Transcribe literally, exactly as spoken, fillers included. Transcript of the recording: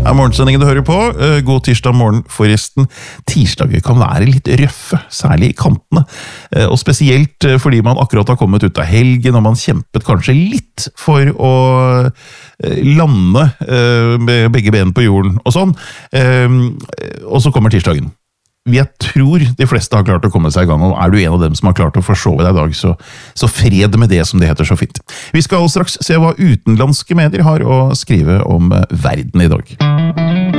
er morgensendingen du hører på. God tirsdag morgen forresten. Tirsdager kan være litt røffe, særlig i kantene. Og spesielt fordi man akkurat har kommet ut av helgen, og man kjempet kanskje litt for å lande med begge ben på jorden og sånn. Og så kommer tirsdagen. Jeg tror de fleste har klart å komme seg i gang, og er du en av dem som har klart å forsove deg i dag, så, så fred med det, som det heter så fint. Vi skal straks se hva utenlandske medier har å skrive om verden i dag.